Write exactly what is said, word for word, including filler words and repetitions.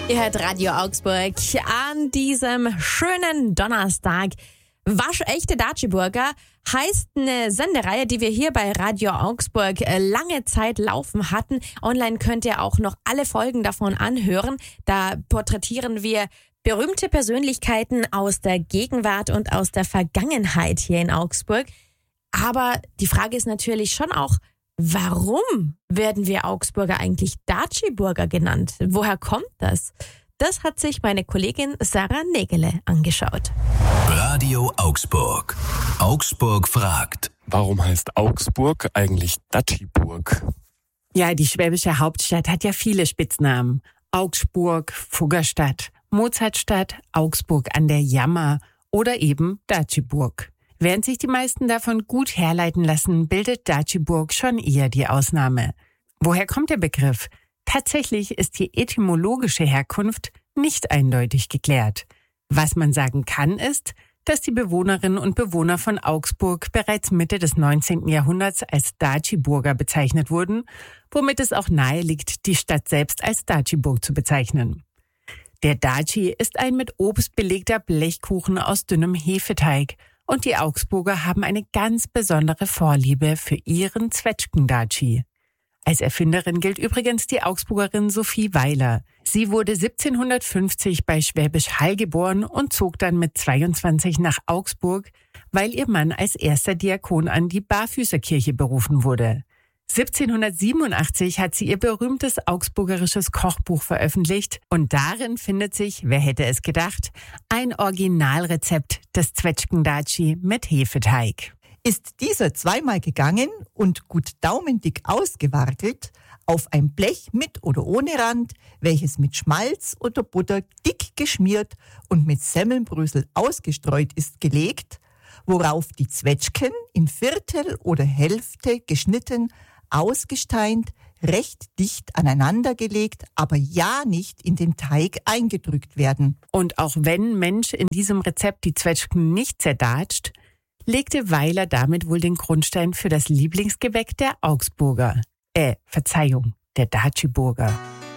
Ihr hört Radio Augsburg an diesem schönen Donnerstag. Waschechte Datschi-Burger heißt eine Sendereihe, die wir hier bei Radio Augsburg lange Zeit laufen hatten. Online könnt ihr auch noch alle Folgen davon anhören. Da porträtieren wir berühmte Persönlichkeiten aus der Gegenwart und aus der Vergangenheit hier in Augsburg. Aber die Frage ist natürlich schon auch, warum werden wir Augsburger eigentlich Datschi-Burger genannt? Woher kommt das? Das hat sich meine Kollegin Sarah Nägele angeschaut. Radio Augsburg. Augsburg fragt. Warum heißt Augsburg eigentlich Datschi-Burg? Ja, die schwäbische Hauptstadt hat ja viele Spitznamen. Augsburg, Fuggerstadt, Mozartstadt, Augsburg an der Jammer oder eben Datschi-Burg. Während sich die meisten davon gut herleiten lassen, bildet Datschi-Burg schon eher die Ausnahme. Woher kommt der Begriff? Tatsächlich ist die etymologische Herkunft nicht eindeutig geklärt. Was man sagen kann, ist, dass die Bewohnerinnen und Bewohner von Augsburg bereits Mitte des neunzehnten Jahrhunderts als Datschi-Burger bezeichnet wurden, womit es auch nahe liegt, die Stadt selbst als Datschi-Burg zu bezeichnen. Der Datschi ist ein mit Obst belegter Blechkuchen aus dünnem Hefeteig und die Augsburger haben eine ganz besondere Vorliebe für ihren Zwetschgen-Datschi. Als Erfinderin gilt übrigens die Augsburgerin Sophie Weiler. Sie wurde siebzehnhundertfünfzig bei Schwäbisch Hall geboren und zog dann mit zweiundzwanzig nach Augsburg, weil ihr Mann als erster Diakon an die Barfüßerkirche berufen wurde. siebzehnhundertsiebenundachtzig hat sie ihr berühmtes augsburgerisches Kochbuch veröffentlicht und darin findet sich, wer hätte es gedacht, ein Originalrezept des Zwetschgen-Datschi mit Hefeteig. Ist dieser zweimal gegangen und gut daumendick ausgewartet, auf ein Blech mit oder ohne Rand, welches mit Schmalz oder Butter dick geschmiert und mit Semmelbrösel ausgestreut ist, gelegt, worauf die Zwetschgen in Viertel oder Hälfte geschnitten, ausgesteint, recht dicht aneinandergelegt, aber ja nicht in den Teig eingedrückt werden. Und auch wenn Mensch in diesem Rezept die Zwetschgen nicht zerdatscht, legte Weiler damit wohl den Grundstein für das Lieblingsgebäck der Augsburger. Äh, Verzeihung, der Datschi-Burger.